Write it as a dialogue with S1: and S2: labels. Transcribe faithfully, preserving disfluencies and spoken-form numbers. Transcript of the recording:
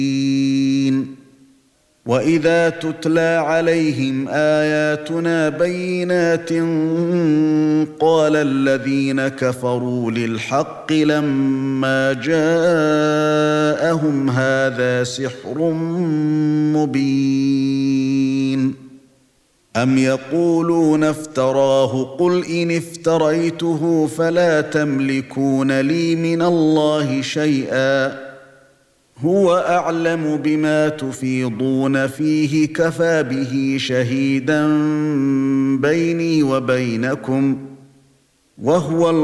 S1: وَإِذَا تُتْلَى عَلَيْهِمْ آيَاتُنَا بَيِّنَاتٍ قَالَ الَّذِينَ كَفَرُوا لِلْحَقِّ لَمَّا جَاءَهُمْ هَذَا سِحْرٌ مُبِينٌ أَمْ يَقُولُونَ افْتَرَاهُ قُلْ إِنِ افْتَرَيْتُهُ فَلَا تَمْلِكُونَ لِي مِنَ اللَّهِ شَيْئًا هُوَ أَعْلَمُ بِمَا تُفِيضُونَ فِيهِ كَفَى بِهِ شَهِيدًا بَيْنِي وَبَيْنَكُمْ وَهُوَ